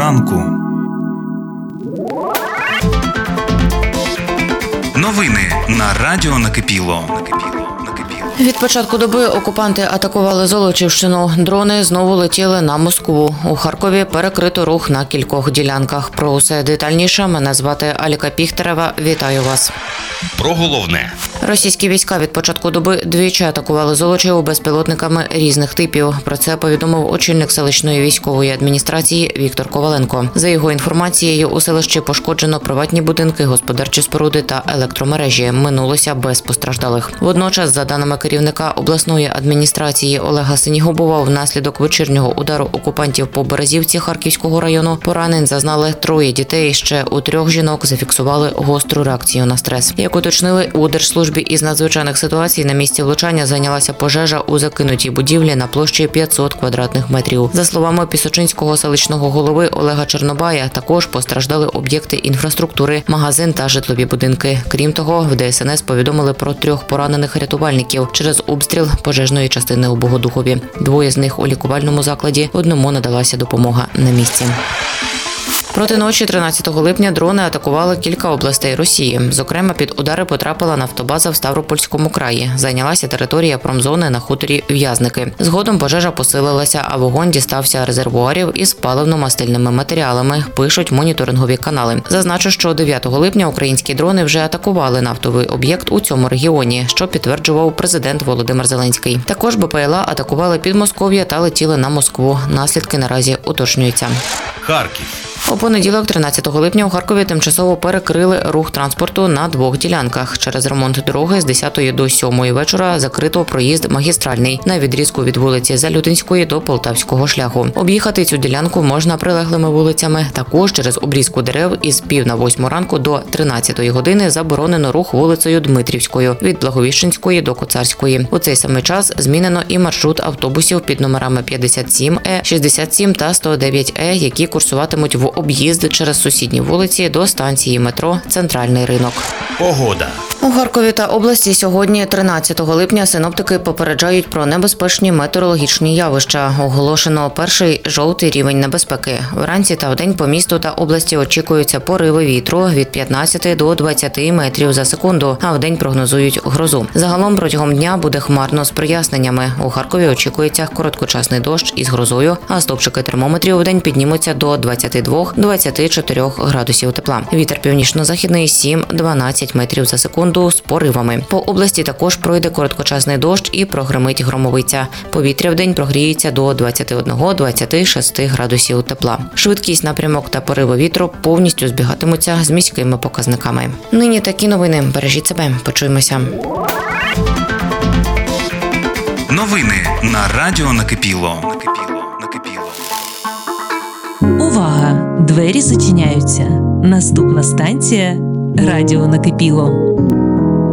ранку. Новини на Радіо Накипіло. Від початку доби окупанти атакували Золочівщину. Дрони знову летіли на Москву. У Харкові перекрито рух на кількох ділянках. Про усе детальніше. Мене звати Аліка Піхтерева. Вітаю вас. Про головне. Російські війська від початку доби двічі атакували Золочів безпілотниками різних типів. Про це повідомив очільник селищної військової адміністрації Віктор Коваленко. За його інформацією, у селищі пошкоджено приватні будинки, господарчі споруди та електромережі. Минулося без постраждалих. Водночас, за даними керівника обласної адміністрації Олега Синігубова, внаслідок вечірнього удару окупантів по Березівці Харківського району поранень зазнали 3 дітей. Ще у 3 жінок зафіксували гостру реакцію на стрес. Як уточнили у Держслужбі із надзвичайних ситуацій, на місці влучання зайнялася пожежа у закинутій будівлі на площі 500 квадратних метрів. За словами Пісочинського селищного голови Олега Чернобая, також постраждали об'єкти інфраструктури, магазин та житлові будинки. Крім того, в ДСНС повідомили про 3 поранених рятувальників через обстріл пожежної частини у Богодухові. 2 з них у лікувальному закладі, 1 надалася допомога на місці. Проти ночі 13 липня дрони атакували кілька областей Росії. Зокрема, під удари потрапила нафтобаза в Ставропольському краї. Зайнялася територія промзони на хуторі В'язники. Згодом пожежа посилилася, а вогонь дістався резервуарів із паливно-мастильними матеріалами, пишуть моніторингові канали. Зазначу, що 9 липня українські дрони вже атакували нафтовий об'єкт у цьому регіоні, що підтверджував президент Володимир Зеленський. Також БПЛА атакували Підмосков'я та летіли на Москву. Наслідки наразі уточнюються. Харків. У понеділок, 13 липня, у Харкові тимчасово перекрили рух транспорту на 2 ділянках. Через ремонт дороги з 10 до 7 вечора закрито проїзд магістральний на відрізку від вулиці Залютинської до Полтавського шляху. Об'їхати цю ділянку можна прилеглими вулицями. Також через обрізку дерев із 7:30 ранку до 13 години заборонено рух вулицею Дмитрівською від Благовіщенської до Коцарської. У цей самий час змінено і маршрут автобусів під номерами 57Е, 67 та 109Е, які курсуватимуть в об'їзд через сусідні вулиці до станції метро «Центральний ринок». Погода. У Харкові та області сьогодні, 13 липня, синоптики попереджають про небезпечні метеорологічні явища. Оголошено перший жовтий рівень небезпеки. Вранці та вдень по місту та області очікуються пориви вітру від 15 до 20 метрів за секунду, а вдень прогнозують грозу. Загалом протягом дня буде хмарно з проясненнями. У Харкові очікується короткочасний дощ із грозою, а стовпчики термометрів вдень піднімуться до 22-24 градусів тепла. Вітер північно-західний 7-12 метрів за секунду з поривами. По області також пройде короткочасний дощ і прогримить громовиця. Повітря вдень прогріється до 21-26 градусів тепла. Швидкість, напрямок та пориви вітру повністю збігатимуться з міськими показниками. Нині такі новини. Бережіть себе. Почуємося. Новини на Радіо Накипіло. Увага! Двері зачиняються. Наступна станція – Радіо Накипіло.